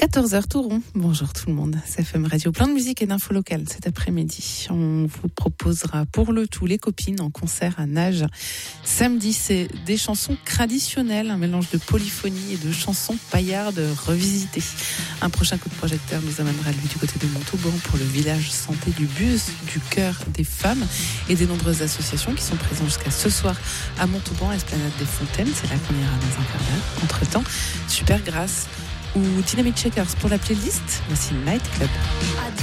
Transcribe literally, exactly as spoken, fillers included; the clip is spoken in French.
quatorze heures tout rond. Bonjour tout le monde. C F M Radio, plein de musique et d'infos locales cet après-midi. On vous proposera pour le tout les copines en concert à Nage. Samedi, c'est des chansons traditionnelles, un mélange de polyphonie et de chansons paillardes revisitées. Un prochain coup de projecteur nous amènera lui du côté de Montauban pour le village santé du bus du cœur des femmes et des nombreuses associations qui sont présentes jusqu'à ce soir à Montauban, Esplanade des Fontaines. C'est là qu'on ira dans un quart d'heure. Entre-temps, Supergrass ou Dynamite Shakers pour la playlist. Voici Night Club.